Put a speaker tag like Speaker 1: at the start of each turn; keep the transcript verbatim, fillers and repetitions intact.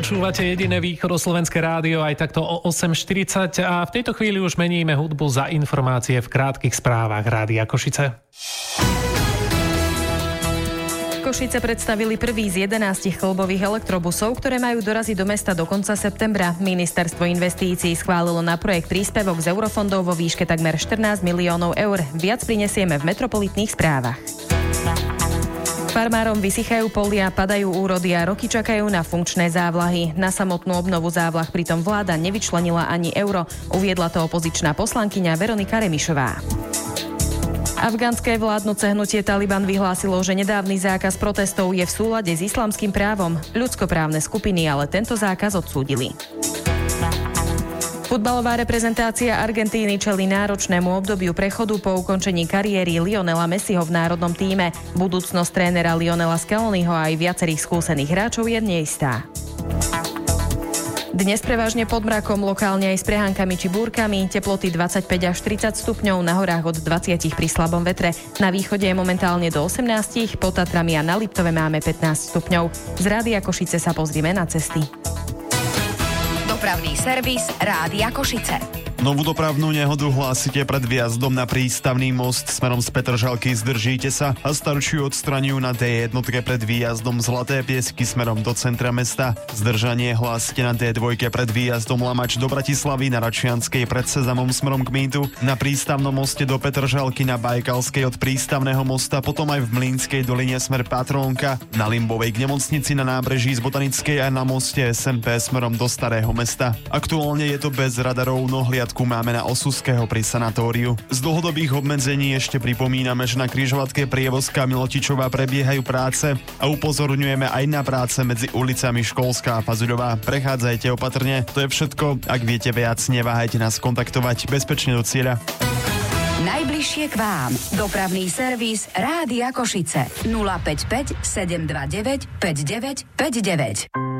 Speaker 1: Počúvate jediné východoslovenské rádio aj takto o osem štyridsať a v tejto chvíli už meníme hudbu za informácie v krátkych správach Rádia Košice.
Speaker 2: Košice predstavili prvý z jedenástich kĺbových elektrobusov, ktoré majú doraziť do mesta do konca septembra. Ministerstvo investícií schválilo na projekt príspevok z eurofondov vo výške takmer štrnásť miliónov eur. Viac prinesieme v metropolitných správach. Farmárom vysychajú polia, padajú úrody a roky čakajú na funkčné závlahy. Na samotnú obnovu závlah pritom vláda nevyčlenila ani euro. Uviedla to opozičná poslankyňa Veronika Remišová. Afgánske vládnuce hnutie Taliban vyhlásilo, že nedávny zákaz protestov je v súlade s islamským právom. Ľudskoprávne skupiny ale tento zákaz odsúdili. Futbalová reprezentácia Argentíny čelí náročnému obdobiu prechodu po ukončení kariéry Lionela Messiho v národnom tíme. Budúcnosť trénera Lionela Scaloniho a aj viacerých skúsených hráčov je neistá. Dnes prevažne pod mrakom, lokálne aj s prehánkami či búrkami, teploty dvadsaťpäť až tridsať stupňov, na horách od dvadsať pri slabom vetre. Na východe je momentálne do osemnásť, pod Tatrami a na Liptove máme pätnásť stupňov. Z Rádia Košice sa pozrieme na cesty.
Speaker 3: Dopravný servis Rádia Košice.
Speaker 4: Novú dopravnú nehodu hlásite pred vjazdom na prístavný most smerom z Petržalky, zdržíte sa a staršiu odstraňujú na dé jedna pred výjazdom Zlaté Piesky smerom do centra mesta. Zdržanie hlásite na dé dva pred výjazdom Lamač do Bratislavy, na Račianskej pred Sezamom smerom k Mýtu, na prístavnom moste do Petržalky, na Bajkalskej od prístavného mosta, potom aj v Mlynskej doline smer Patrónka, na Limbovej k nemocnici, na nábreží z Botanickej a na moste es em pé smerom do Starého mesta. Aktuálne je to bez radarov, no hliadku máme na Osuského pri sanatóriu. Z dlhodobých obmedzení ešte pripomíname, že na križovatke Prievozka Milotičová prebiehajú práce a upozorňujeme aj na práce medzi ulicami Školská a Fazuľová. Prechádzajte opatrne. To je všetko. Ak viete viac, neváhajte nás kontaktovať. Bezpečne do cieľa.
Speaker 3: Najbližšie k vám. Dopravný servis Rádia Košice. nula päť päť sedem dva deväť päť deväť päť deväť.